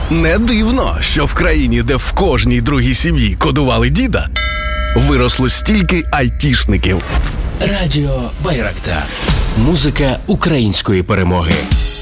Не дивно, що в країні, де в кожній другій сім'ї кодували діда, виросло стільки айтішників. Радіо Байрактар. Музика української перемоги.